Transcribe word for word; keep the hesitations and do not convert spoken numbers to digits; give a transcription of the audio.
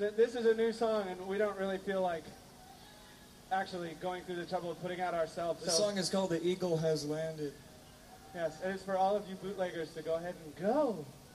a, this is a new song, and we don't really feel like actually going through the trouble of putting out ourselves. The so, song is called The Eagle Has Landed. Yes, and it's for all of you bootleggers to go ahead and go.